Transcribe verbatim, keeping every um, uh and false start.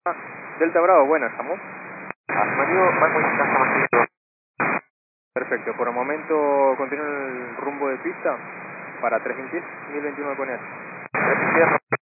Ah, Delta Bravo, buenas, ¿estamos? Mario, Marco y Casa Martínez. Perfecto, por el momento continúa el rumbo de pista para tres mil veintiuno con él.